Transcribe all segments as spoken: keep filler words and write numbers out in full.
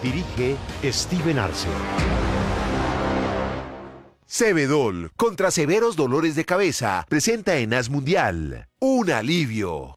Dirige Steven Arce. Cebedol, contra severos dolores de cabeza, presenta en As Mundial un alivio.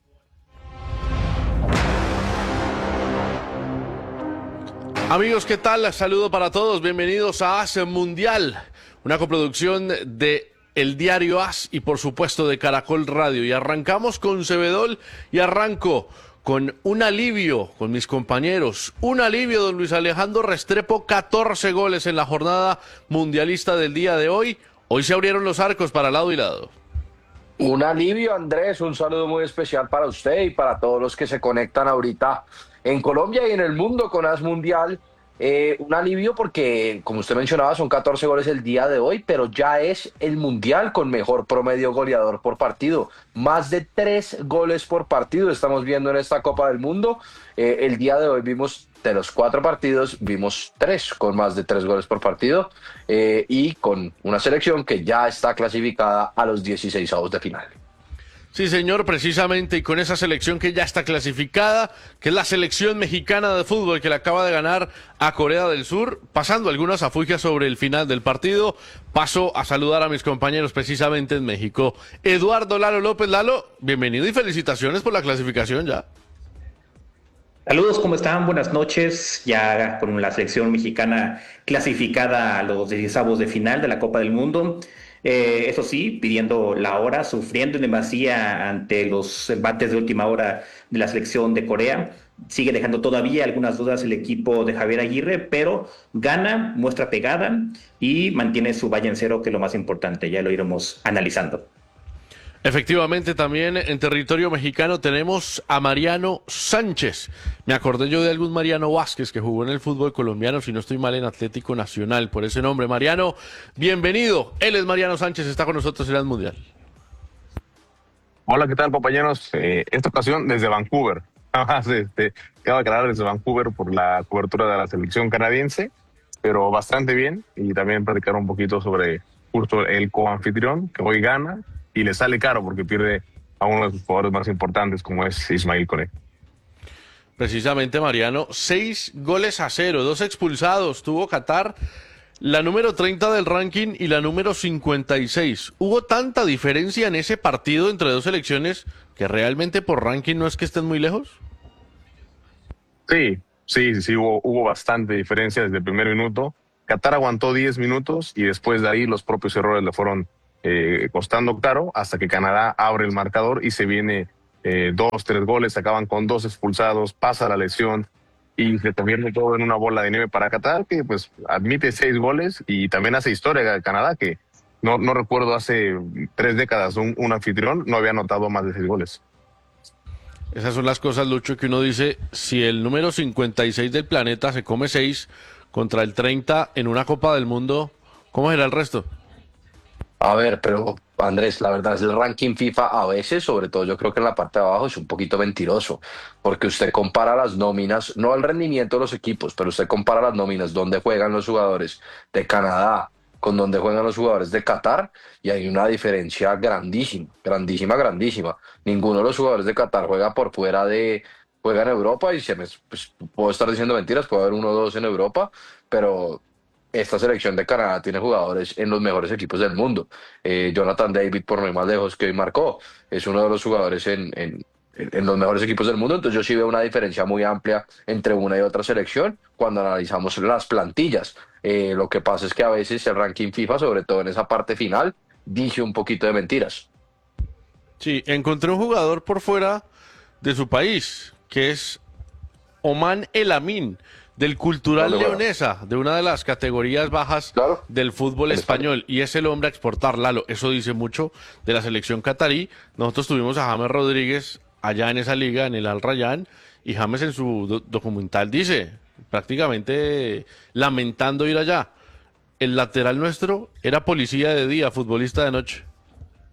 Amigos, ¿qué tal? Saludo para todos, bienvenidos a As Mundial, una coproducción de El Diario As y por supuesto de Caracol Radio. Y arrancamos con Cebedol y arranco con un alivio con mis compañeros. Un alivio, don Luis Alejandro Restrepo, catorce goles en la jornada mundialista del día de hoy. Hoy se abrieron los arcos para lado y lado. Un alivio, Andrés, un saludo muy especial para usted y para todos los que se conectan ahorita en Colombia y en el mundo con As Mundial. Eh, un alivio porque, como usted mencionaba, son catorce goles el día de hoy, pero ya es el Mundial con mejor promedio goleador por partido. Más de tres goles por partido estamos viendo en esta Copa del Mundo. Eh, el día de hoy vimos, de los cuatro partidos, vimos tres con más de tres goles por partido eh, y con una selección que ya está clasificada a los dieciseisavos de final. Sí, señor, precisamente, y con esa selección que ya está clasificada, que es la selección mexicana de fútbol que le acaba de ganar a Corea del Sur, pasando algunas afugias sobre el final del partido, paso a saludar a mis compañeros precisamente en México. Eduardo Lalo López. Lalo, bienvenido y felicitaciones por la clasificación ya. Saludos, ¿cómo están? Buenas noches. Ya con la selección mexicana clasificada a los dieciseisavos de final de la Copa del Mundo. Eh, eso sí, pidiendo la hora, sufriendo en demasía ante los embates de última hora de la selección de Corea. Sigue dejando todavía algunas dudas el equipo de Javier Aguirre, pero gana, muestra pegada y mantiene su valla en cero, que es lo más importante. Ya lo iremos analizando. Efectivamente, también en territorio mexicano tenemos a Mariano Sánchez. Me acordé yo de algún Mariano Vázquez que jugó en el fútbol colombiano, si no estoy mal, en Atlético Nacional, por ese nombre. Mariano, bienvenido. Él es Mariano Sánchez, está con nosotros en el Mundial. Hola, ¿qué tal, compañeros? Eh, esta ocasión desde Vancouver. Nada más, este, queda aclarar desde Vancouver por la cobertura de la selección canadiense, pero bastante bien. Y también platicar un poquito sobre justo el coanfitrión, que hoy gana. Y le sale caro porque pierde a uno de sus jugadores más importantes, como es Ismael Koné. Precisamente, Mariano, seis goles a cero, dos expulsados. Tuvo Qatar, la número treinta del ranking y la número cincuenta y seis. ¿Hubo tanta diferencia en ese partido entre dos selecciones que realmente por ranking no es que estén muy lejos? Sí, sí, sí, sí hubo, hubo bastante diferencia desde el primer minuto. Qatar aguantó diez minutos y después de ahí los propios errores le fueron Eh, costando caro hasta que Canadá abre el marcador y se viene eh, dos, tres goles, acaban con dos expulsados, pasa la lesión y se convierte todo en una bola de nieve para Qatar, que pues admite seis goles y también hace historia de Canadá, que no, no recuerdo hace tres décadas un, un anfitrión no había anotado más de seis goles. Esas son las cosas, Lucho, que uno dice, si el número cincuenta y seis del planeta se come seis contra el treinta en una Copa del Mundo, ¿cómo será el resto? A ver, pero Andrés, la verdad es el ranking FIFA a veces, sobre todo yo creo que en la parte de abajo es un poquito mentiroso, porque usted compara las nóminas, no el rendimiento de los equipos, pero usted compara las nóminas donde juegan los jugadores de Canadá con donde juegan los jugadores de Qatar y hay una diferencia grandísima, grandísima, grandísima. Ninguno de los jugadores de Qatar juega por fuera de, juega en Europa y se me, pues, puedo estar diciendo mentiras, puede haber uno o dos en Europa, pero esta selección de Canadá tiene jugadores en los mejores equipos del mundo. Eh, Jonathan David, por no ir más lejos, que hoy marcó, es uno de los jugadores en, en, en los mejores equipos del mundo. Entonces yo sí veo una diferencia muy amplia entre una y otra selección cuando analizamos las plantillas. Eh, lo que pasa es que a veces el ranking FIFA, sobre todo en esa parte final, dice un poquito de mentiras. Sí, encontré un jugador por fuera de su país, que es Oman El Amin, del Cultural Leonesa, de una de las categorías bajas claro, del fútbol español, y es el hombre a exportar, Lalo. Eso dice mucho de la selección catarí. Nosotros tuvimos a James Rodríguez allá en esa liga, en el Al Rayyan, y James en su do documental dice, prácticamente lamentando ir allá, el lateral nuestro era policía de día, futbolista de noche.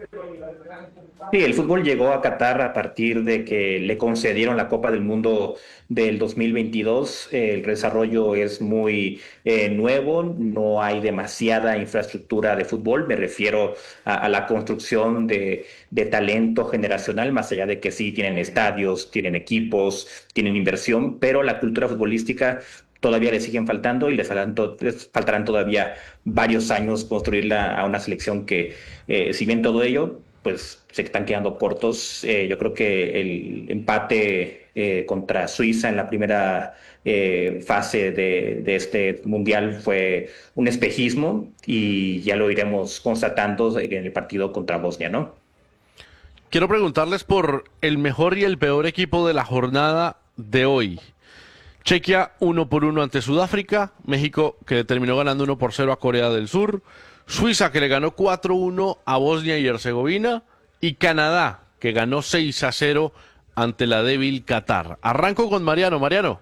Sí, el fútbol llegó a Qatar a partir de que le concedieron la Copa del Mundo del dos mil veintidós. El desarrollo es muy eh, nuevo, no hay demasiada infraestructura de fútbol. Me refiero a, a la construcción de, de talento generacional, más allá de que sí tienen estadios, tienen equipos, tienen inversión, pero la cultura futbolística todavía le siguen faltando y les faltan, to- les faltarán todavía varios años construirla a una selección que, eh, si bien todo ello, pues se están quedando cortos. Eh, yo creo que el empate eh, contra Suiza en la primera eh, fase de, de este mundial fue un espejismo y ya lo iremos constatando en el partido contra Bosnia, ¿no? Quiero preguntarles por el mejor y el peor equipo de la jornada de hoy. Chequia uno por uno ante Sudáfrica, México que terminó ganando uno por cero a Corea del Sur, Suiza que le ganó cuatro uno a Bosnia y Herzegovina y Canadá que ganó seis a cero ante la débil Qatar. Arranco con Mariano. Mariano.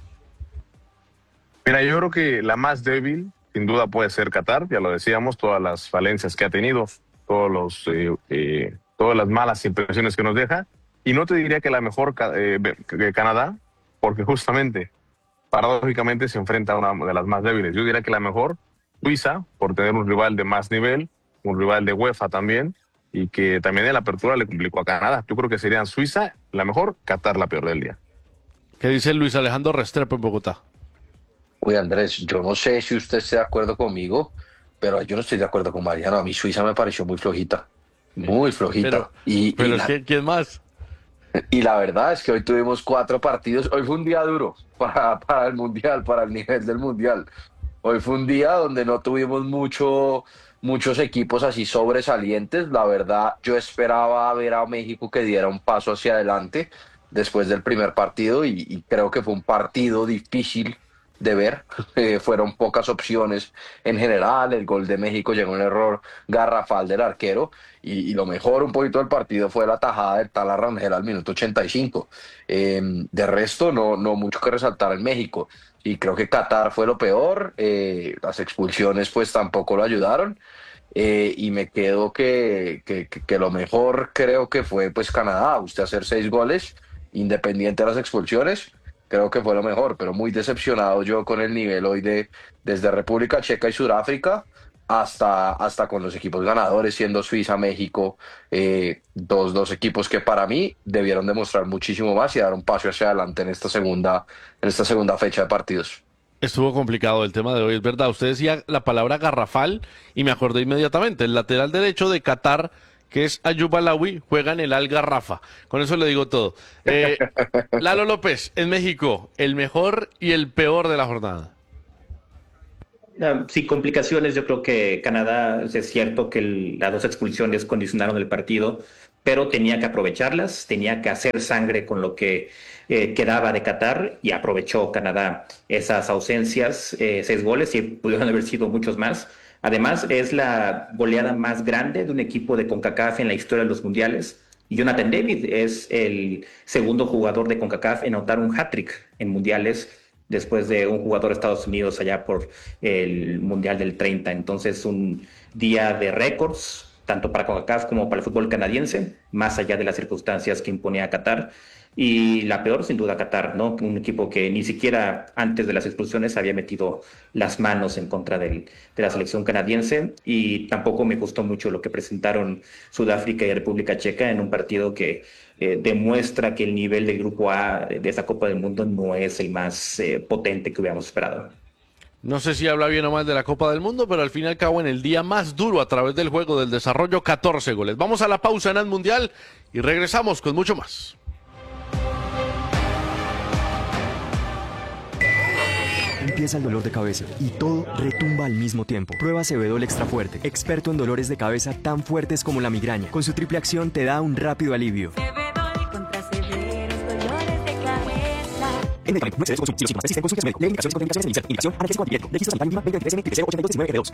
Mira, yo creo que la más débil, sin duda, puede ser Qatar. Ya lo decíamos, todas las falencias que ha tenido, todos los, eh, eh, todas las malas impresiones que nos deja. Y no te diría que la mejor eh, que Canadá, porque justamente, paradójicamente, se enfrenta a una de las más débiles. Yo diría que la mejor, Suiza, por tener un rival de más nivel, un rival de UEFA también, y que también en la apertura le complicó a Canadá. Yo creo que serían Suiza la mejor, Qatar la peor del día. ¿Qué dice Luis Alejandro Restrepo en Bogotá? Uy, Andrés, yo no sé si usted esté de acuerdo conmigo, pero yo no estoy de acuerdo con Mariano. A mí Suiza me pareció muy flojita, muy flojita. Pero, y, pero y, la, ¿quién, ¿quién más? y la verdad es que hoy tuvimos cuatro partidos. Hoy fue un día duro para, para el Mundial, para el nivel del Mundial. Hoy fue un día donde no tuvimos mucho, muchos equipos así sobresalientes. La verdad, yo esperaba ver a México que diera un paso hacia adelante después del primer partido y, y creo que fue un partido difícil de ver. Eh, fueron pocas opciones en general. El gol de México llegó un error garrafal del arquero y, y lo mejor un poquito del partido fue la tajada del Tala Rangel al minuto ochenta y cinco. Eh, de resto, no, no mucho que resaltar en México. Y creo que Qatar fue lo peor. Eh, las expulsiones pues tampoco lo ayudaron. Eh, y me quedo que, que, que, que lo mejor creo que fue pues Canadá. Usted hacer seis goles, independiente de las expulsiones, creo que fue lo mejor, pero muy decepcionado yo con el nivel hoy de desde República Checa y Sudáfrica hasta, hasta con los equipos ganadores, siendo Suiza, México, eh, dos, dos equipos que para mí debieron demostrar muchísimo más y dar un paso hacia adelante en esta segunda, en esta segunda fecha de partidos. Estuvo complicado el tema de hoy, es verdad. Usted decía la palabra garrafal y me acordé inmediatamente. El lateral derecho de Qatar, que es Ayub Alawi, juega en el Al Garrafa. Con eso le digo todo. Eh, Lalo López, en México, el mejor y el peor de la jornada. Uh, sí, complicaciones. Yo creo que Canadá, es cierto que el, las dos expulsiones condicionaron el partido, pero tenía que aprovecharlas, tenía que hacer sangre con lo que eh, quedaba de Qatar y aprovechó Canadá esas ausencias, eh, seis goles y pudieron haber sido muchos más. Además, es la goleada más grande de un equipo de CONCACAF en la historia de los mundiales. Y Jonathan David es el segundo jugador de CONCACAF en anotar un hat-trick en mundiales, después de un jugador de Estados Unidos allá por el Mundial del treinta. Entonces, un día de récords, tanto para CONCACAF como para el fútbol canadiense, más allá de las circunstancias que imponía Qatar. Y la peor, sin duda, Qatar, ¿no? Un equipo que ni siquiera antes de las expulsiones había metido las manos en contra del, de la selección canadiense. Y tampoco me gustó mucho lo que presentaron Sudáfrica y República Checa en un partido que eh, demuestra que el nivel del Grupo A de esa Copa del Mundo no es el más eh, potente que hubiéramos esperado. No sé si habla bien o mal de la Copa del Mundo, pero al fin y al cabo en el día más duro a través del juego del desarrollo, catorce goles. Vamos a la pausa en el Mundial y regresamos con mucho más. Empieza el dolor de cabeza y todo retumba al mismo tiempo. Prueba Cebedol Extra Fuerte, experto en dolores de cabeza tan fuertes como la migraña. Con su triple acción te da un rápido alivio. Cebedol contra severos dolores de cabeza. En medicamento, no excedes su consumo. Si los síntomas persisten, consulte a su médico. Lee indicaciones y contraindicaciones en el Indicación, analgésico antipirético. Registro sanitario mínima veinte veintitrés N treinta y dos ochenta y dos diecinueve G dos.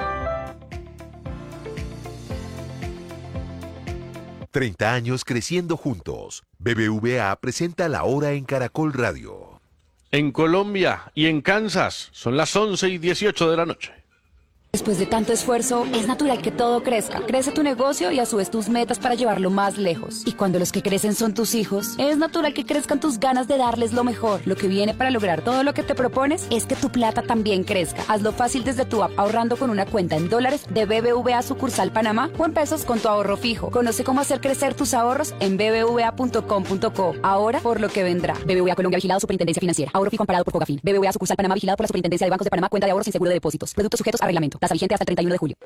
treinta años creciendo juntos. B B V A presenta La Hora en Caracol Radio. En Colombia y en Kansas son las once y dieciocho de la noche. Después de tanto esfuerzo, es natural que todo crezca. Crece tu negocio y a su vez tus metas para llevarlo más lejos. Y cuando los que crecen son tus hijos, es natural que crezcan tus ganas de darles lo mejor. Lo que viene para lograr todo lo que te propones es que tu plata también crezca. Hazlo fácil desde tu app ahorrando con una cuenta en dólares de B B V A sucursal Panamá o en pesos con tu ahorro fijo. Conoce cómo hacer crecer tus ahorros en b b v a punto com punto co. Ahora por lo que vendrá. B B V A Colombia vigilado Superintendencia Financiera. Ahorro fijo amparado por Fogafín. B B V A sucursal Panamá vigilado por la Superintendencia de Bancos de Panamá. Cuenta de ahorros sin seguro de depósitos. Productos sujetos a reglamento. Tasa vigente hasta el treinta y uno de julio.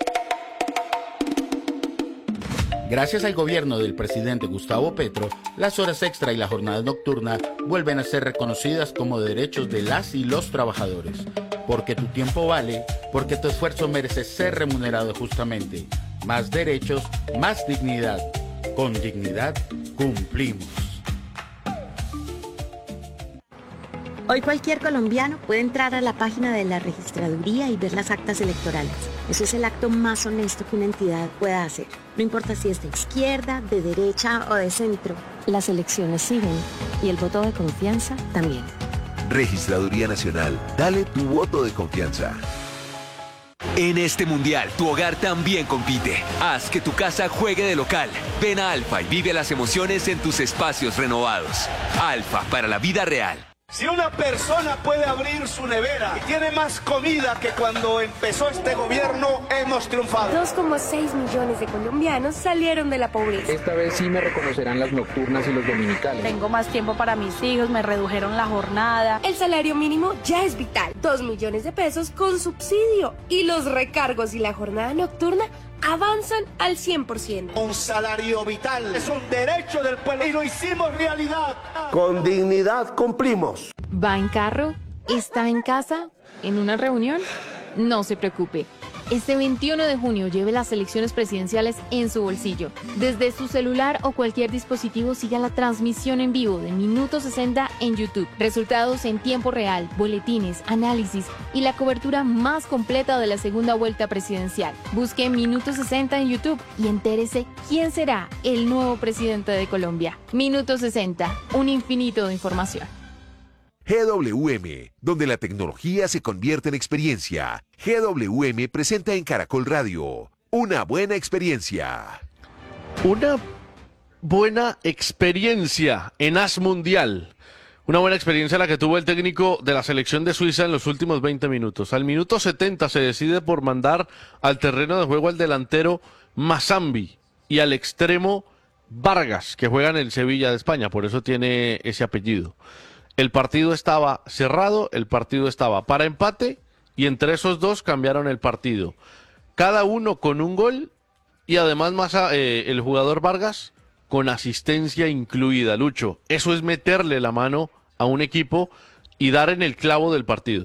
Gracias al gobierno del presidente Gustavo Petro, las horas extra y la jornada nocturna vuelven a ser reconocidas como derechos de las y los trabajadores. Porque tu tiempo vale, porque tu esfuerzo merece ser remunerado justamente. Más derechos, más dignidad. Con dignidad, cumplimos. Hoy cualquier colombiano puede entrar a la página de la registraduría y ver las actas electorales. Eso es el acto más honesto que una entidad pueda hacer. No importa si es de izquierda, de derecha o de centro. Las elecciones siguen y el voto de confianza también. Registraduría Nacional. Dale tu voto de confianza. En este mundial, tu hogar también compite. Haz que tu casa juegue de local. Ven a Alfa y vive las emociones en tus espacios renovados. Alfa, para la vida real. Si una persona puede abrir su nevera y tiene más comida que cuando empezó este gobierno, hemos triunfado. dos coma seis millones de colombianos salieron de la pobreza. Esta vez sí me reconocerán las nocturnas y los dominicales. Tengo más tiempo para mis hijos, me redujeron la jornada. El salario mínimo ya es vital. dos millones de pesos con subsidio. Y los recargos y la jornada nocturna avanzan al cien por ciento. Un salario vital es un derecho del pueblo y lo hicimos realidad. Con dignidad cumplimos. ¿Va en carro? ¿Está en casa? ¿En una reunión? No se preocupe. Este veintiuno de junio lleve las elecciones presidenciales en su bolsillo. Desde su celular o cualquier dispositivo siga la transmisión en vivo de Minuto sesenta en YouTube. Resultados en tiempo real, boletines, análisis y la cobertura más completa de la segunda vuelta presidencial. Busque Minuto sesenta en YouTube y entérese quién será el nuevo presidente de Colombia. Minuto sesenta, un infinito de información. G W M, donde la tecnología se convierte en experiencia. G W M presenta en Caracol Radio una buena experiencia. Una buena experiencia en As Mundial. Una buena experiencia la que tuvo el técnico de la selección de Suiza en los últimos veinte minutos. Al minuto setenta se decide por mandar al terreno de juego al delantero Mazambi y al extremo Vargas, que juega en el Sevilla de España, por eso tiene ese apellido. El partido estaba cerrado, el partido estaba para empate y entre esos dos cambiaron el partido. Cada uno con un gol y además más eh, el jugador Vargas con asistencia incluida. Lucho, eso es meterle la mano a un equipo y dar en el clavo del partido.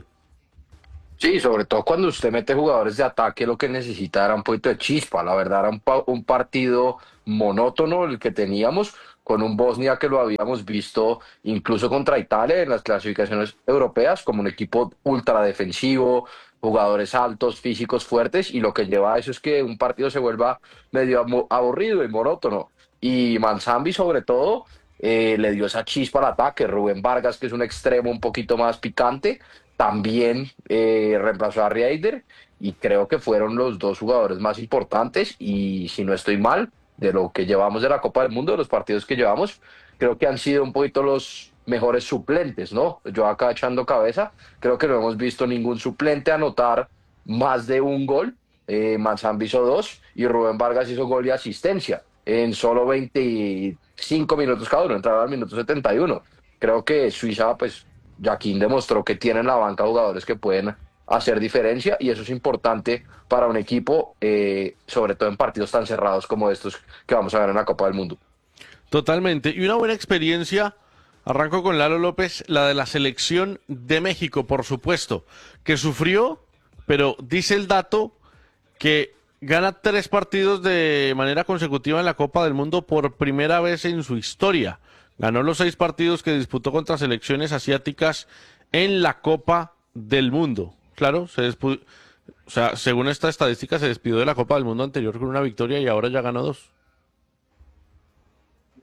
Sí, sobre todo cuando usted mete jugadores de ataque, lo que necesita era un poquito de chispa. La verdad era un, pa un partido monótono el que teníamos, con un Bosnia que lo habíamos visto incluso contra Italia en las clasificaciones europeas, como un equipo ultra defensivo, jugadores altos, físicos, fuertes, y lo que lleva a eso es que un partido se vuelva medio aburrido y monótono. Y Mazambi, sobre todo, eh, le dio esa chispa al ataque. Rubén Vargas, que es un extremo un poquito más picante, también eh, reemplazó a Rieder, y creo que fueron los dos jugadores más importantes, y si no estoy mal, de lo que llevamos de la Copa del Mundo, de los partidos que llevamos, creo que han sido un poquito los mejores suplentes, ¿no? Yo acá echando cabeza, creo que no hemos visto ningún suplente anotar más de un gol. eh, Mazambi hizo dos y Rubén Vargas hizo gol y asistencia en solo veinticinco minutos cada uno, entraron al minuto setenta y uno. Creo que Suiza, pues, Joaquín demostró que tiene en la banca jugadores que pueden hacer diferencia, y eso es importante para un equipo, eh, sobre todo en partidos tan cerrados como estos que vamos a ver en la Copa del Mundo. Totalmente, y una buena experiencia, arranco con Lalo López, la de la selección de México, por supuesto, que sufrió, pero dice el dato que gana tres partidos de manera consecutiva en la Copa del Mundo por primera vez en su historia. Ganó los seis partidos que disputó contra selecciones asiáticas en la Copa del Mundo. Claro, se despu- o sea, según esta estadística, se despidió de la Copa del Mundo anterior con una victoria y ahora ya ganó dos.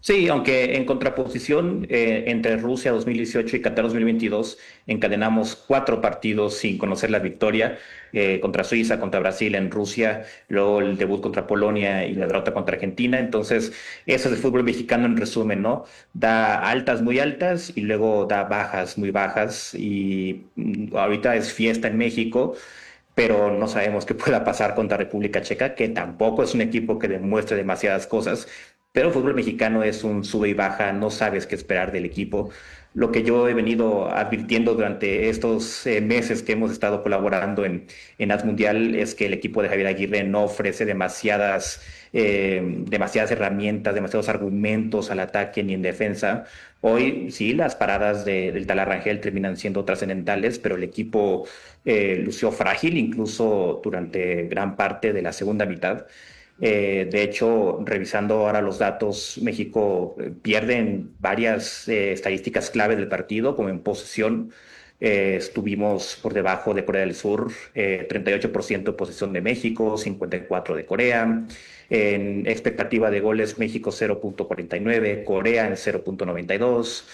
Sí, aunque en contraposición eh, entre Rusia dos mil dieciocho y Qatar dos mil veintidós encadenamos cuatro partidos sin conocer la victoria, eh, contra Suiza, contra Brasil en Rusia, luego el debut contra Polonia y la derrota contra Argentina. Entonces, eso es el fútbol mexicano en resumen, ¿no? Da altas muy altas y luego da bajas muy bajas y mm, ahorita es fiesta en México, pero no sabemos qué pueda pasar contra República Checa, que tampoco es un equipo que demuestre demasiadas cosas. Pero el fútbol mexicano es un sube y baja, no sabes qué esperar del equipo. Lo que yo he venido advirtiendo durante estos eh, meses que hemos estado colaborando en, en Haz Mundial es que el equipo de Javier Aguirre no ofrece demasiadas, eh, demasiadas herramientas, demasiados argumentos al ataque ni en defensa. Hoy sí, las paradas de, del Tala Rangel terminan siendo trascendentales, pero el equipo eh, lució frágil incluso durante gran parte de la segunda mitad. Eh, de hecho, revisando ahora los datos, México eh, pierde en varias eh, estadísticas clave del partido, como en posesión. Eh, estuvimos por debajo de Corea del Sur, eh, treinta y ocho por ciento de posesión de México, cincuenta y cuatro por ciento de Corea. En expectativa de goles, México cero punto cuarenta y nueve, Corea en cero punto noventa y dos.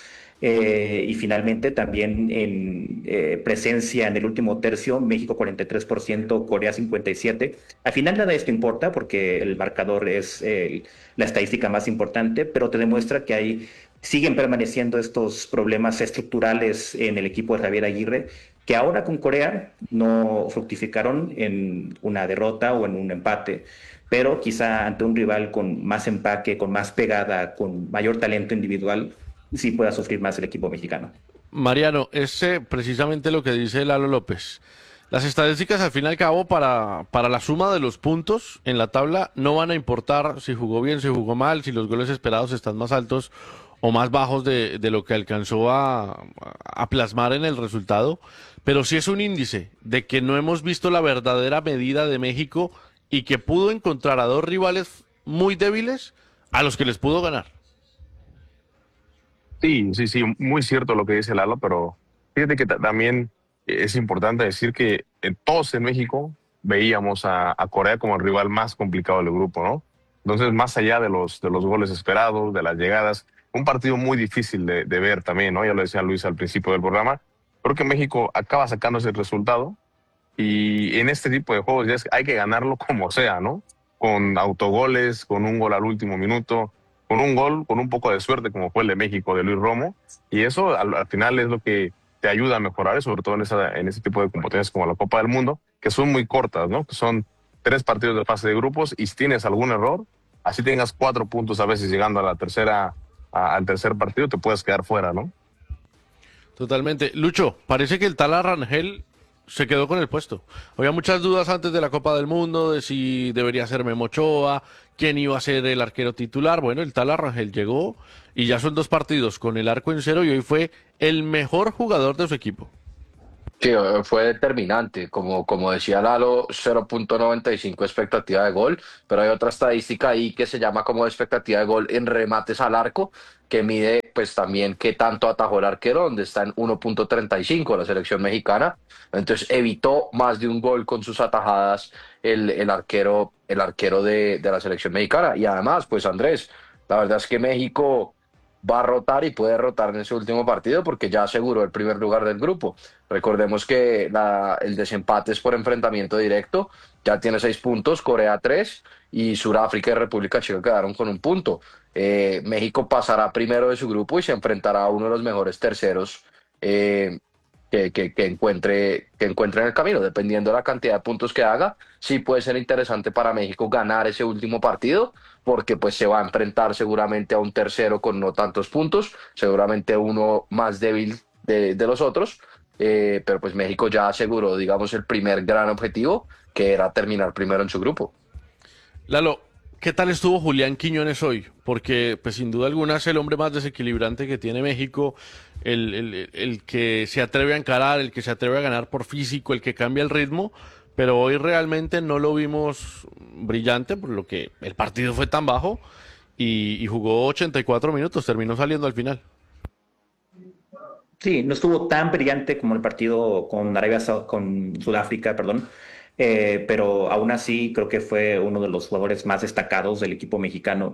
Eh, y finalmente también en eh, presencia en el último tercio, México cuarenta y tres por ciento, Corea cincuenta y siete por ciento. Al final nada de esto importa porque el marcador es eh, la estadística más importante, pero te demuestra que hay, siguen permaneciendo estos problemas estructurales en el equipo de Javier Aguirre, que ahora con Corea no fructificaron en una derrota o en un empate, pero quizá ante un rival con más empaque, con más pegada, con mayor talento individual, sí pueda sufrir más el equipo mexicano. Mariano, es eh, precisamente lo que dice Lalo López. Las estadísticas, al fin y al cabo, para, para la suma de los puntos en la tabla, no van a importar si jugó bien, si jugó mal, si los goles esperados están más altos o más bajos de, de lo que alcanzó a, a plasmar en el resultado, pero sí es un índice de que no hemos visto la verdadera medida de México y que pudo encontrar a dos rivales muy débiles a los que les pudo ganar. Sí, sí, sí, muy cierto lo que dice Lalo, pero fíjate que también es importante decir que en todos en México veíamos a, a Corea como el rival más complicado del grupo, ¿no? Entonces, más allá de los, de los goles esperados, de las llegadas, un partido muy difícil de, de ver también, ¿no? Ya lo decía Luis al principio del programa. Creo que México acaba sacando ese resultado y en este tipo de juegos ya es, hay que ganarlo como sea, ¿no? Con autogoles, con un gol al último minuto, con un gol, con un poco de suerte como fue el de México de Luis Romo, y eso al, al final es lo que te ayuda a mejorar, sobre todo en, esa, en ese tipo de competencias como la Copa del Mundo, que son muy cortas, ¿no? Que son tres partidos de fase de grupos y si tienes algún error, así tengas cuatro puntos a veces llegando a la tercera, a, al tercer partido, te puedes quedar fuera, ¿no? Totalmente. Lucho, parece que el Tala Rangel se quedó con el puesto. Había muchas dudas antes de la Copa del Mundo, de si debería ser Memo Ochoa, quién iba a ser el arquero titular. Bueno, el Tala Rangel llegó y ya son dos partidos con el arco en cero y hoy fue el mejor jugador de su equipo. Sí, fue determinante, como, como decía Lalo, cero punto noventa y cinco expectativa de gol, pero hay otra estadística ahí que se llama como expectativa de gol en remates al arco, que mide pues también qué tanto atajó el arquero, donde está en uno punto treinta y cinco la selección mexicana. Entonces evitó más de un gol con sus atajadas el, el arquero, el arquero de, de la selección mexicana. Y además, pues Andrés, la verdad es que México va a rotar y puede rotar en ese último partido porque ya aseguró el primer lugar del grupo. Recordemos que la, el desempate es por enfrentamiento directo, ya tiene seis puntos, Corea tres y Sudáfrica y República Checa quedaron con un punto. Eh, México pasará primero de su grupo y se enfrentará a uno de los mejores terceros eh, que, que, que, encuentre, que encuentre en el camino, dependiendo de la cantidad de puntos que haga. Sí puede ser interesante para México ganar ese último partido, porque pues se va a enfrentar seguramente a un tercero con no tantos puntos, seguramente uno más débil de, de los otros, eh, pero pues México ya aseguró, digamos, el primer gran objetivo, que era terminar primero en su grupo. Lalo, ¿qué tal estuvo Julián Quiñones hoy? Porque pues sin duda alguna es el hombre más desequilibrante que tiene México, el, el, el que se atreve a encarar, el que se atreve a ganar por físico, el que cambia el ritmo, pero hoy realmente no lo vimos brillante, por lo que el partido fue tan bajo y, y jugó ochenta y cuatro minutos, terminó saliendo al final. Sí, no estuvo tan brillante como el partido con Arabia, con Sudáfrica, perdón, eh, pero aún así creo que fue uno de los jugadores más destacados del equipo mexicano.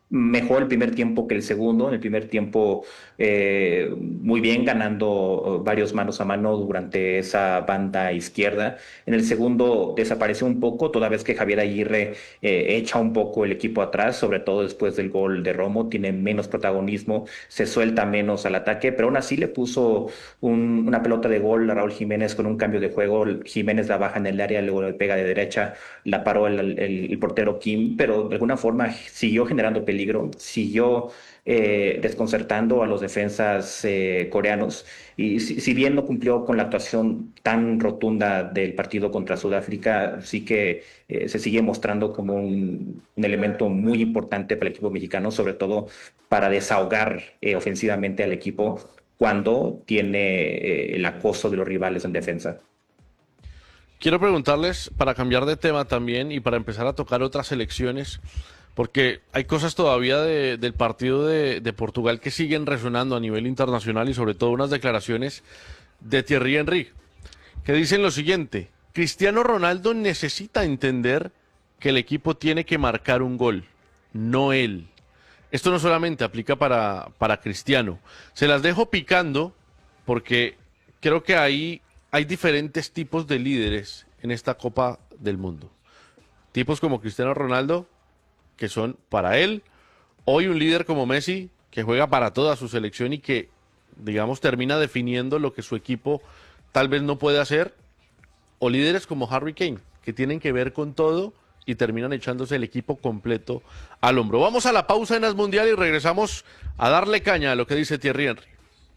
mejor el primer tiempo que el segundo. En el primer tiempo eh, muy bien, ganando varios manos a mano durante esa banda izquierda. En el segundo desapareció un poco, toda vez que Javier Aguirre eh, echa un poco el equipo atrás, sobre todo después del gol de Romo, tiene menos protagonismo, se suelta menos al ataque, pero aún así le puso un, una pelota de gol a Raúl Jiménez con un cambio de juego. Jiménez la baja en el área, luego le pega de derecha, la paró el, el, el portero Kim, pero de alguna forma siguió generando peligro. peligro, siguió eh, desconcertando a los defensas eh, coreanos, y si, si bien no cumplió con la actuación tan rotunda del partido contra Sudáfrica, sí que eh, se sigue mostrando como un, un elemento muy importante para el equipo mexicano, sobre todo para desahogar eh, ofensivamente al equipo cuando tiene eh, el acoso de los rivales en defensa. Quiero preguntarles, para cambiar de tema también y para empezar a tocar otras selecciones, porque hay cosas todavía de, del partido de, de Portugal que siguen resonando a nivel internacional, y sobre todo unas declaraciones de Thierry Henry, que dicen lo siguiente: Cristiano Ronaldo necesita entender que el equipo tiene que marcar un gol, no él. Esto no solamente aplica para, para Cristiano. Se las dejo picando porque creo que ahí hay diferentes tipos de líderes en esta Copa del Mundo. Tipos como Cristiano Ronaldo, que son para él. Hoy un líder como Messi, que juega para toda su selección y que, digamos, termina definiendo lo que su equipo tal vez no puede hacer. O líderes como Harry Kane, que tienen que ver con todo y terminan echándose el equipo completo al hombro. Vamos a la pausa en As Mundial y regresamos a darle caña a lo que dice Thierry Henry.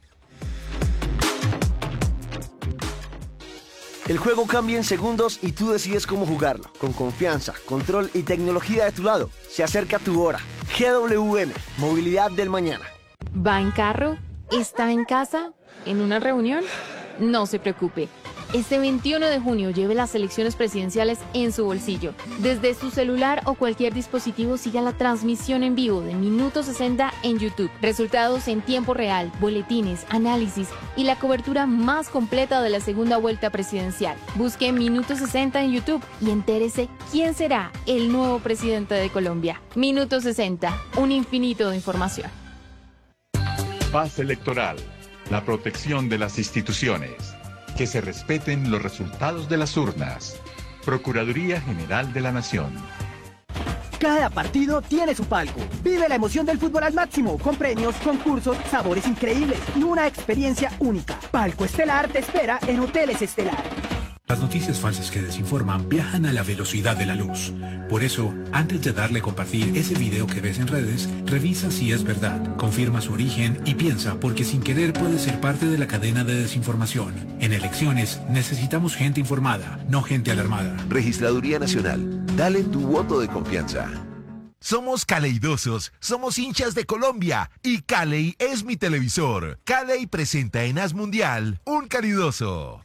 El juego cambia en segundos y tú decides cómo jugarlo. Con confianza, control y tecnología de tu lado. Se acerca tu hora. G W M, movilidad del mañana. ¿Va en carro? ¿Está en casa? ¿En una reunión? No se preocupe. Este veintiuno de junio lleve las elecciones presidenciales en su bolsillo. Desde su celular o cualquier dispositivo siga la transmisión en vivo de Minuto sesenta en YouTube. Resultados en tiempo real, boletines, análisis y la cobertura más completa de la segunda vuelta presidencial. Busque Minuto sesenta en YouTube y entérese quién será el nuevo presidente de Colombia. Minuto sesenta, un infinito de información. Paz electoral, la protección de las instituciones. Que se respeten los resultados de las urnas. Procuraduría General de la Nación. Cada partido tiene su palco. Vive la emoción del fútbol al máximo, con premios, concursos, sabores increíbles y una experiencia única. Palco Estelar te espera en Hoteles Estelar. Las noticias falsas que desinforman viajan a la velocidad de la luz. Por eso, antes de darle a compartir ese video que ves en redes, revisa si es verdad, confirma su origen y piensa, porque sin querer puede ser parte de la cadena de desinformación. En elecciones necesitamos gente informada, no gente alarmada. Registraduría Nacional, dale tu voto de confianza. Somos caleidosos, somos hinchas de Colombia y Caley es mi televisor. Caley presenta en As Mundial un calidoso.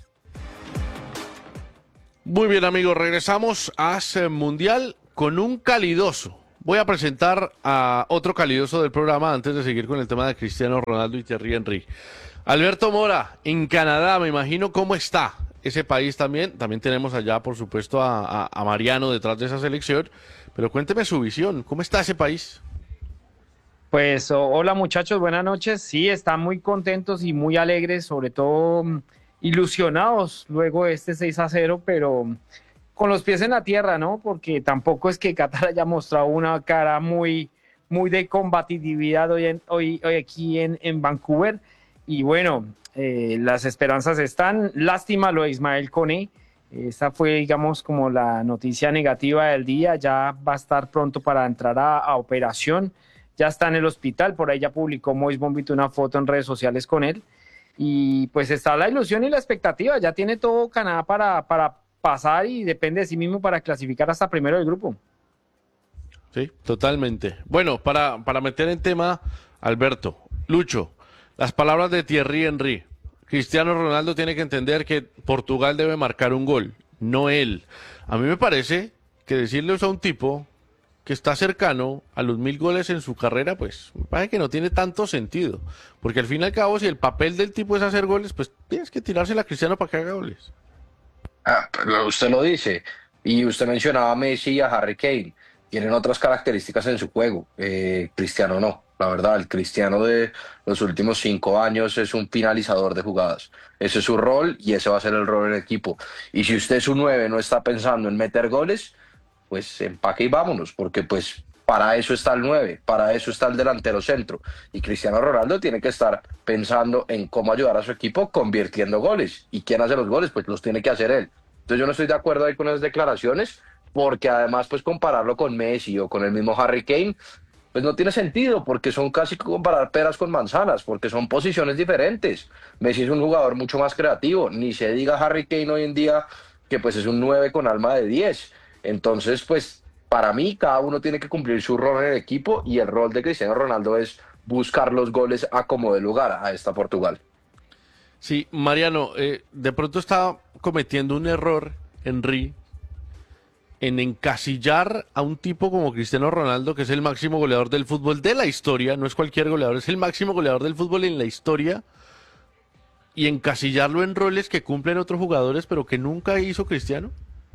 Muy bien, amigos, regresamos a As Mundial con un calidoso. Voy a presentar a otro calidoso del programa antes de seguir con el tema de Cristiano Ronaldo y Thierry Henry. Alberto Mora, en Canadá, me imagino cómo está ese país también. También tenemos allá, por supuesto, a, a, a Mariano detrás de esa selección. Pero cuénteme su visión, ¿cómo está ese país? Pues hola muchachos, buenas noches. Sí, están muy contentos y muy alegres, sobre todo ilusionados luego de este seis a cero, pero con los pies en la tierra, ¿no? Porque tampoco es que Qatar haya mostrado una cara muy, muy de combatividad hoy, en, hoy, hoy aquí en, en Vancouver. Y bueno, eh, las esperanzas están. Lástima lo de Ismael Koné. Esta fue, digamos, como la noticia negativa del día. Ya va a estar pronto para entrar a, a operación. Ya está en el hospital. Por ahí ya publicó Mois Bombito una foto en redes sociales con él. Y pues está la ilusión y la expectativa. Ya tiene todo Canadá para, para pasar y depende de sí mismo para clasificar hasta primero del grupo. Sí, totalmente. Bueno, para, para meter en tema, Alberto, Lucho, las palabras de Thierry Henry. Cristiano Ronaldo tiene que entender que Portugal debe marcar un gol, no él. A mí me parece que decirle eso a un tipo que está cercano a los mil goles en su carrera, pues me parece que no tiene tanto sentido. Porque al fin y al cabo, si el papel del tipo es hacer goles, pues tienes que tirársela a Cristiano para que haga goles. Ah, pero usted lo dice. Y usted mencionaba a Messi y a Harry Kane. tienen otras características en su juego. Eh, Cristiano no, la verdad, el Cristiano de los últimos cinco años es un finalizador de jugadas. Ese es su rol y ese va a ser el rol del equipo. Y si usted su nueve no está pensando en meter goles, pues empaque y vámonos, porque pues para eso está el nueve, para eso está el delantero centro. Y Cristiano Ronaldo tiene que estar pensando en cómo ayudar a su equipo convirtiendo goles. ¿Y quién hace los goles? Pues los tiene que hacer él. Entonces yo no estoy de acuerdo ahí con esas declaraciones, porque además pues compararlo con Messi o con el mismo Harry Kane, pues no tiene sentido, porque son casi comparar peras con manzanas, porque son posiciones diferentes. Messi es un jugador mucho más creativo, ni se diga Harry Kane hoy en día, que pues es un nueve con alma de diez. Entonces pues para mí cada uno tiene que cumplir su rol en el equipo, y el rol de Cristiano Ronaldo es buscar los goles a como dé lugar a esta Portugal. Sí, Mariano, eh, de pronto está cometiendo un error Henry en encasillar a un tipo como Cristiano Ronaldo, que es el máximo goleador del fútbol de la historia, no es cualquier goleador, es el máximo goleador del fútbol en la historia, y encasillarlo en roles que cumplen otros jugadores, pero que nunca hizo Cristiano.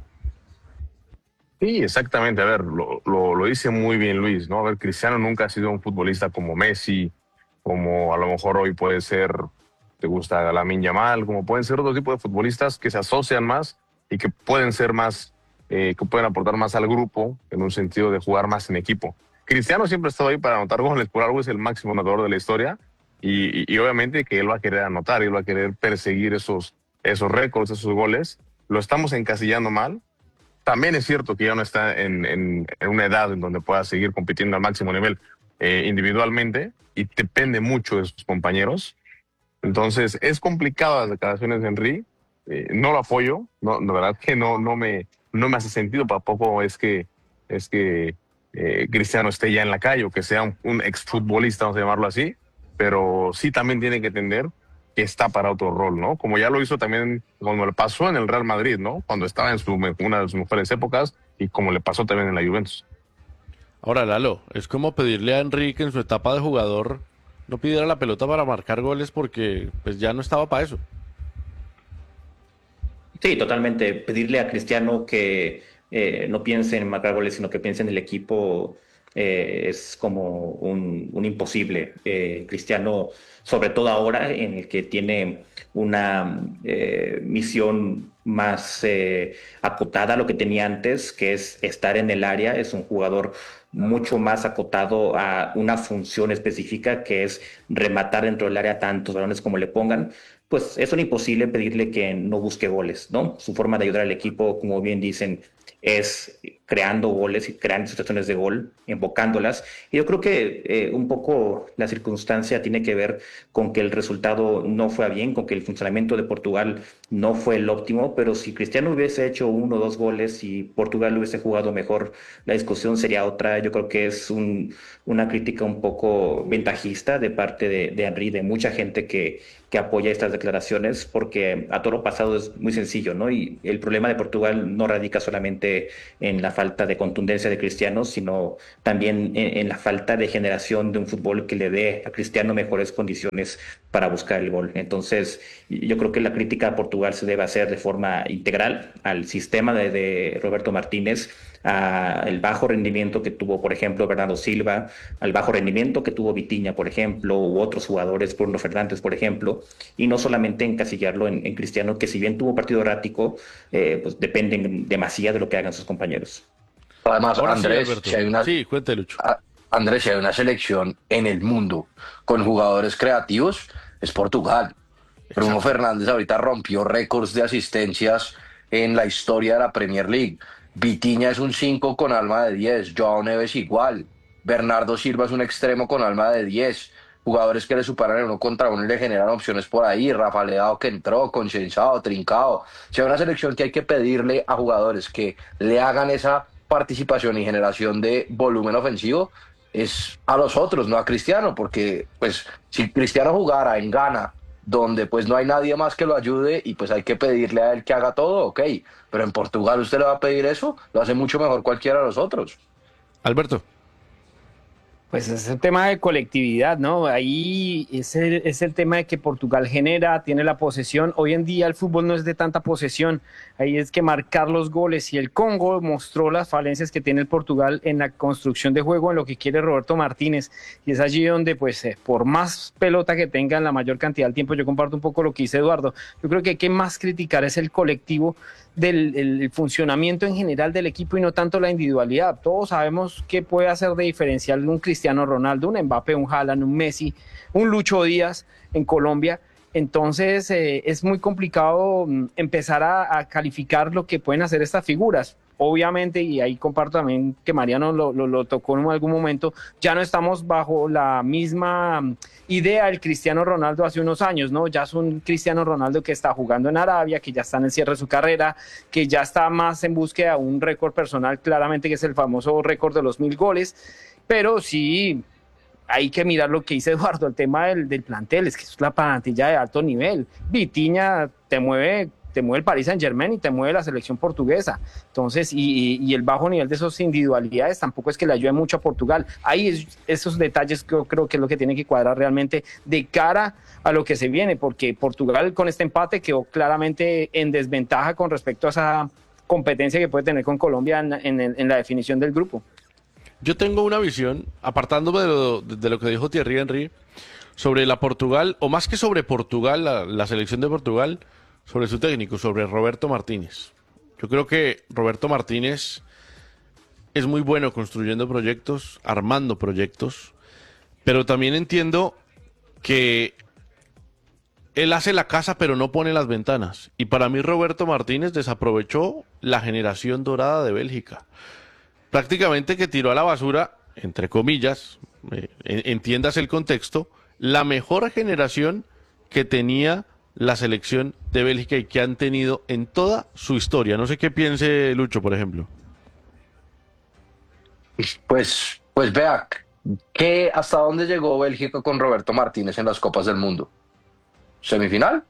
Sí, exactamente. A ver, lo, lo, lo dice muy bien Luis, ¿no? A ver, Cristiano nunca ha sido un futbolista como Messi, como a lo mejor hoy puede ser, te gusta Lamine Yamal, como pueden ser otro tipo de futbolistas que se asocian más y que pueden ser más, eh, que pueden aportar más al grupo en un sentido de jugar más en equipo. Cristiano siempre ha estado ahí para anotar goles, por algo es el máximo anotador de la historia, y, y, y obviamente que él va a querer anotar, él va a querer perseguir esos, esos récords, esos goles. Lo estamos encasillando mal. También es cierto que ya no está en, en, en una edad en donde pueda seguir compitiendo al máximo nivel eh, individualmente, y depende mucho de sus compañeros. Entonces es complicado las declaraciones de Henry, eh, no lo apoyo, no, la verdad que no, no, me, no me hace sentido. Tampoco es que, es que eh, Cristiano esté ya en la calle o que sea un, un exfutbolista, vamos a llamarlo así, pero sí también tiene que entender que está para otro rol, ¿no? Como ya lo hizo también cuando le pasó en el Real Madrid, ¿no? Cuando estaba en su, una de sus mejores épocas, y como le pasó también en la Juventus. Ahora, Lalo, es como pedirle a Henry que en su etapa de jugador no pidiera la pelota para marcar goles, porque pues ya no estaba para eso. Sí, totalmente. Pedirle a Cristiano que eh, no piense en marcar goles, sino que piense en el equipo, eh, es como un, un imposible. Eh, Cristiano, sobre todo ahora, en el que tiene una eh, misión más eh, acotada a lo que tenía antes, que es estar en el área, es un jugador mucho más acotado a una función específica, que es rematar dentro del área tantos balones como le pongan. Pues es un imposible pedirle que no busque goles, ¿no? Su forma de ayudar al equipo, como bien dicen, es creando goles y creando situaciones de gol, invocándolas. Y yo creo que eh, un poco la circunstancia tiene que ver con que el resultado no fue bien, con que el funcionamiento de Portugal no fue el óptimo, pero si Cristiano hubiese hecho uno o dos goles y Portugal hubiese jugado mejor, la discusión sería otra. Yo creo que es un, una crítica un poco ventajista de parte de, de Henry, de mucha gente que, que apoya estas declaraciones, porque a todo lo pasado es muy sencillo, ¿no? Y el problema de Portugal no radica solamente en la falta de contundencia de Cristiano, sino también en, en la falta de generación de un fútbol que le dé a Cristiano mejores condiciones para buscar el gol. Entonces, yo creo que la crítica a Portugal se debe hacer de forma integral al sistema de, de Roberto Martínez, al bajo rendimiento que tuvo, por ejemplo, Bernardo Silva, al bajo rendimiento que tuvo Vitinha, por ejemplo, u otros jugadores, Bruno Fernández, por ejemplo, y no solamente encasillarlo en, en Cristiano, que si bien tuvo partido errático, eh, pues dependen demasiado de lo que hagan sus compañeros. Además, Ahora Andrés, sí, si hay una, sí, cuente, Lucho. a- Andrés, si hay una selección en el mundo con jugadores creativos, es Portugal. Bruno Fernández ahorita rompió récords de asistencias en la historia de la Premier League. Vitinha es un cinco con alma de diez. Joao Neves igual. Bernardo Silva es un extremo con alma de diez. Jugadores que le superan en uno contra uno y le generan opciones por ahí. Rafa Leao que entró, Consensado, Trincao. Si hay una selección que hay que pedirle a jugadores que le hagan esa participación y generación de volumen ofensivo, es a los otros, no a Cristiano, porque pues si Cristiano jugara en Ghana, donde pues no hay nadie más que lo ayude y pues hay que pedirle a él que haga todo, ok, pero en Portugal usted le va a pedir eso, lo hace mucho mejor cualquiera de los otros. Alberto. Pues es el tema de colectividad, ¿no? Ahí es el, es el tema de que Portugal genera, tiene la posesión. Hoy en día el fútbol no es de tanta posesión. Ahí es que marcar los goles. Y el Congo mostró las falencias que tiene el Portugal en la construcción de juego, en lo que quiere Roberto Martínez. Y es allí donde, pues, eh, por más pelota que tengan la mayor cantidad del tiempo, yo comparto un poco lo que dice Eduardo. Yo creo que hay que más criticar es el colectivo del el funcionamiento en general del equipo y no tanto la individualidad. Todos sabemos qué puede hacer de diferencial un Cristiano Ronaldo, un Mbappé, un Haaland, un Messi, un Lucho Díaz en Colombia. Entonces eh, es muy complicado empezar a, a calificar lo que pueden hacer estas figuras. Obviamente, y ahí comparto también que Mariano lo, lo, lo tocó en algún momento, ya no estamos bajo la misma idea del Cristiano Ronaldo hace unos años, ¿no? Ya es un Cristiano Ronaldo que está jugando en Arabia, que ya está en el cierre de su carrera, que ya está más en búsqueda de un récord personal, claramente, que es el famoso récord de los mil goles, pero sí hay que mirar lo que dice Eduardo, el tema del, del plantel, es que es la plantilla de alto nivel. Vitinha te mueve... te mueve el Paris Saint-Germain y te mueve la selección portuguesa. Entonces, y, y el bajo nivel de esas individualidades tampoco es que le ayude mucho a Portugal. Ahí es, esos detalles que yo creo que es lo que tiene que cuadrar realmente de cara a lo que se viene, porque Portugal con este empate quedó claramente en desventaja con respecto a esa competencia que puede tener con Colombia en, en, en la definición del grupo. Yo tengo una visión, apartándome de lo, de lo que dijo Thierry Henry, sobre la Portugal, o más que sobre Portugal, la, la selección de Portugal, sobre su técnico, sobre Roberto Martínez. Yo creo que Roberto Martínez es muy bueno construyendo proyectos, armando proyectos, pero también entiendo que él hace la casa pero no pone las ventanas. Y para mí Roberto Martínez desaprovechó la generación dorada de Bélgica. Prácticamente que tiró a la basura, entre comillas, eh, entiendas el contexto, la mejor generación que tenía la selección de Bélgica y que han tenido en toda su historia. No sé qué piense Lucho, por ejemplo. Pues, pues vea, ¿qué, ¿hasta dónde llegó Bélgica con Roberto Martínez en las Copas del Mundo? ¿Semifinal?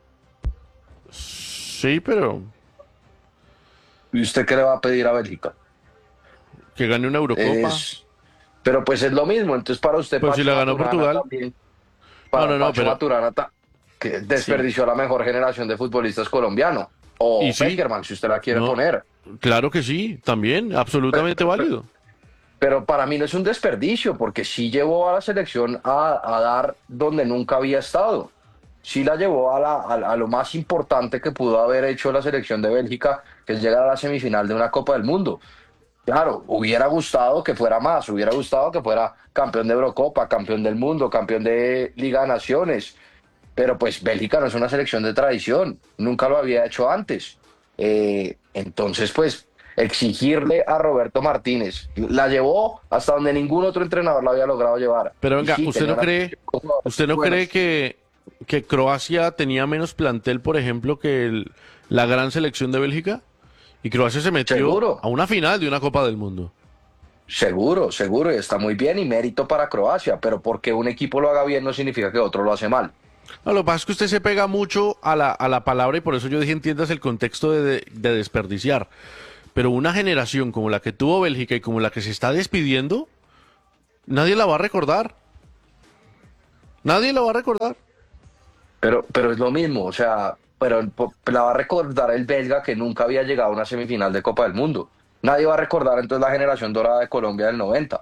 Sí, pero... ¿Y usted qué le va a pedir a Bélgica? Que gane una Eurocopa. Es, pero pues es lo mismo, entonces para usted... Pues si la ganó Portugal. También, para no, no, no, Pacho pero... Maturana, que desperdició sí. la mejor generación de futbolistas colombianos. O Beckerman, sí? si usted la quiere no, poner. Claro que sí, también, absolutamente pero, válido. Pero, pero para mí no es un desperdicio, porque sí llevó a la selección a, a dar donde nunca había estado. Sí la llevó a, la, a, a lo más importante que pudo haber hecho la selección de Bélgica, que es llegar a la semifinal de una Copa del Mundo. Claro, hubiera gustado que fuera más, hubiera gustado que fuera campeón de Eurocopa, campeón del mundo, campeón de Liga de Naciones. Pero pues Bélgica no es una selección de tradición, nunca lo había hecho antes. Eh, entonces, pues, exigirle a Roberto Martínez, la llevó hasta donde ningún otro entrenador la había logrado llevar. Pero venga, sí, ¿usted no cree, usted no buenos. cree que, que Croacia tenía menos plantel, por ejemplo, que el, la gran selección de Bélgica? Y Croacia se metió ¿Seguro? a una final de una Copa del Mundo. Seguro, seguro, y está muy bien y mérito para Croacia, pero porque un equipo lo haga bien no significa que otro lo hace mal. No, lo que pasa es que usted se pega mucho a la, a la palabra y por eso yo dije entiendas el contexto de, de, de desperdiciar. Pero una generación como la que tuvo Bélgica y como la que se está despidiendo, nadie la va a recordar. Nadie la va a recordar. Pero, pero es lo mismo, o sea, pero la va a recordar el belga que nunca había llegado a una semifinal de Copa del Mundo. Nadie va a recordar entonces la generación dorada de Colombia del noventa.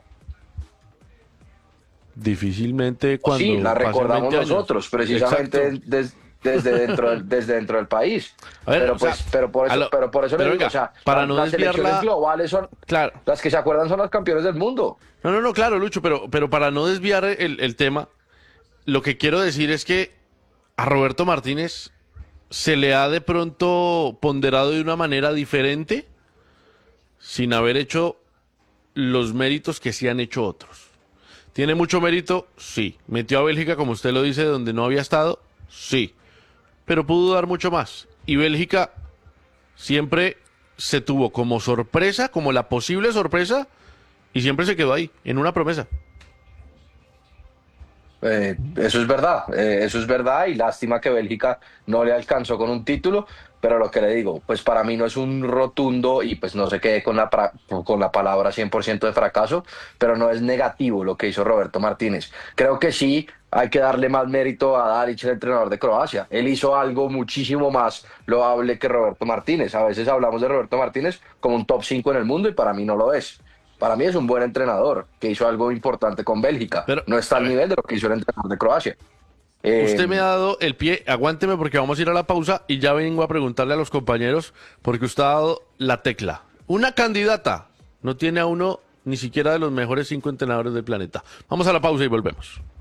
Difícilmente cuando sí, la recordamos nosotros, precisamente des, desde, dentro del, desde dentro del país. A ver, pero, pues, sea, pero por eso, lo, pero por eso pero le digo, venga, o sea, para las, no las selecciones la... globales son claro. las que se acuerdan son los campeones del mundo. No, no, no, claro, Lucho, pero, pero para no desviar el, el tema, lo que quiero decir es que a Roberto Martínez se le ha de pronto ponderado de una manera diferente sin haber hecho los méritos que sí han hecho otros. ¿Tiene mucho mérito? Sí. ¿Metió a Bélgica, como usted lo dice, donde no había estado? Sí. Pero pudo dar mucho más. Y Bélgica siempre se tuvo como sorpresa, como la posible sorpresa, y siempre se quedó ahí, en una promesa. Eh, eso es verdad, eh, eso es verdad, y lástima que Bélgica no le alcanzó con un título, pero lo que le digo, pues para mí no es un rotundo y pues no se quede con la, pra- con la palabra cien por ciento de fracaso, pero no es negativo lo que hizo Roberto Martínez. Creo que sí hay que darle más mérito a Dalic, el entrenador de Croacia. Él hizo algo muchísimo más loable que Roberto Martínez. A veces hablamos de Roberto Martínez como un top cinco en el mundo y para mí no lo es. Para mí es un buen entrenador que hizo algo importante con Bélgica. Pero, no está al nivel de lo que hizo el entrenador de Croacia. Eh, Usted me ha dado el pie, aguánteme porque vamos a ir a la pausa y ya vengo a preguntarle a los compañeros porque usted ha dado la tecla. Una candidata no tiene a uno ni siquiera de los mejores cinco entrenadores del planeta. Vamos a la pausa y volvemos.